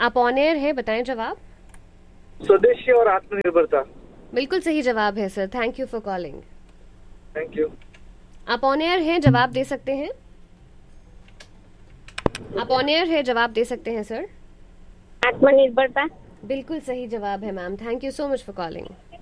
आप on air है, बताएं जवाब। स्वदेशी और आत्मनिर्भरता। बिल्कुल सही जवाब है sir, thank you for calling. Thank you. आप ऑन एयर हैं, जवाब दे सकते हैं। आप ऑन एयर है, जवाब दे सकते हैं सर। आत्मनिर्भरता। बिल्कुल सही जवाब है ma'am, thank you so much for calling.